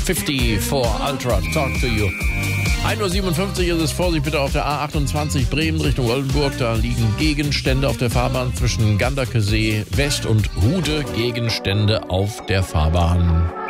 50 Ultra, Talk to You. 1:57 Uhr ist es. Vorsicht bitte auf der A28 Bremen Richtung Oldenburg. Da liegen Gegenstände auf der Fahrbahn zwischen Ganderkesee West und Hude. Gegenstände auf der Fahrbahn.